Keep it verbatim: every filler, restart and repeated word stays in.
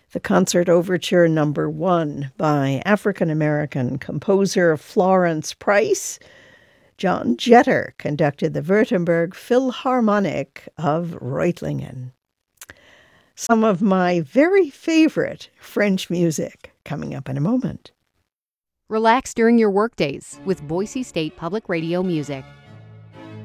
The Concert Overture Number One by African-American composer Florence Price. John Jetter conducted the Württemberg Philharmonic of Reutlingen. Some of my very favorite French music coming up in a moment. Relax during your workdays with Boise State Public Radio Music.